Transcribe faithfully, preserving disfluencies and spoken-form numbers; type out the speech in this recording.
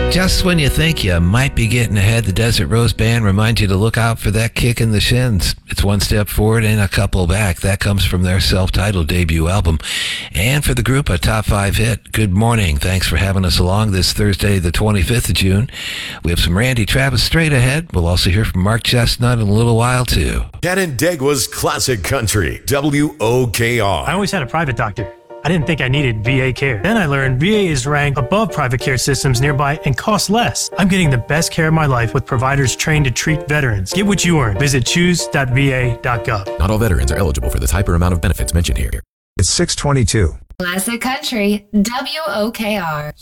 Just when you think you might be getting ahead, the Desert Rose Band reminds you to look out for that kick in the shins. It's one step forward and a couple back. That comes from their self-titled debut album. And for the group, a top five hit. Good morning. Thanks for having us along this Thursday, the twenty-fifth of June. We have some Randy Travis straight ahead. We'll also hear from Mark Chestnut in a little while, too. Canandaigua's Classic Country, W O K R. I always had a private doctor. I didn't think I needed V A care. Then I learned V A is ranked above private care systems nearby and costs less. I'm getting the best care of my life with providers trained to treat veterans. Get what you earn. Visit choose dot v a dot gov. Not all veterans are eligible for the type or amount of benefits mentioned here. It's six twenty-two. Classic Country, W O K R.